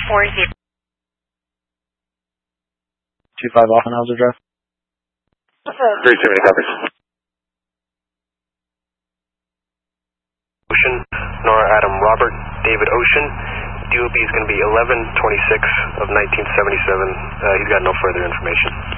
40. 25 Offenhauser Drive. 370 copies. Ocean, Nora Adam Robert, David Ocean. DOB is going to be 11/26 of 1977. He's got no further information.